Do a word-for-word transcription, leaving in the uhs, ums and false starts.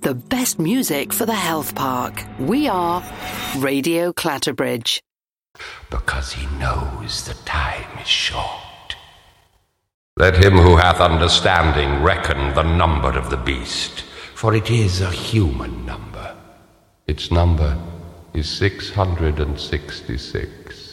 the best music for the health park. We are Radio Clatterbridge. Because he knows the time is short. Let him who hath understanding reckon the number of the beast, for it is a human number. Its number is six hundred and sixty-six.